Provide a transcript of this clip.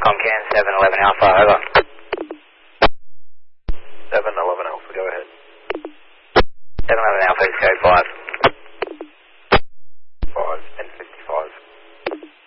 Comcan 711 Alpha, over. 711 Alpha, go ahead. 711 Alpha is code 5.